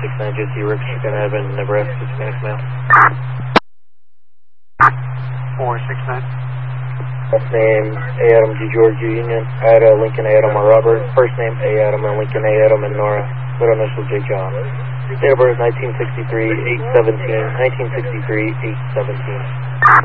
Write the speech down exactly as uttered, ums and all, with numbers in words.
six nine J C, Rick, Chicken Evan, Nebraska, Hispanic male. four six nine. Last name, A. Adam, G. George, Union, Ada, Lincoln, A. Adam, or Robert. First name, A. Adam, and Lincoln, A. Adam, and Nora. Middle initial, J. John. Date of birth, nineteen sixty-three, eight seventeen, nineteen sixty-three, eight seventeen.